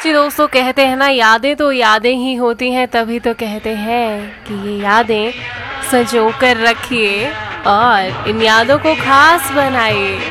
जी दोस्तों, कहते हैं ना, यादें तो यादें ही होती हैं, तभी तो कहते हैं कि ये यादें संजो कर रखिए और इन यादों को खास बनाइए।